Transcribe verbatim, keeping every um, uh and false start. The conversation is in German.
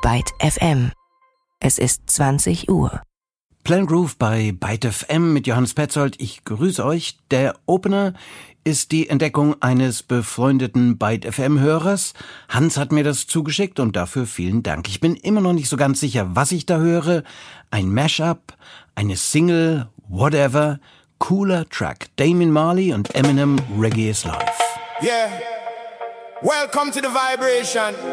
Byte F M. Es ist zwanzig Uhr. Plan Groove bei Byte F M mit Johannes Petzold. Ich grüße euch. Der Opener ist die Entdeckung eines befreundeten Byte F M-Hörers. Hans hat mir das zugeschickt und dafür vielen Dank. Ich bin immer noch nicht so ganz sicher, was ich da höre. Ein Mashup, eine Single, whatever. Cooler Track. Damian Marley und Eminem, Reggae is Life. Yeah. Welcome to the vibration.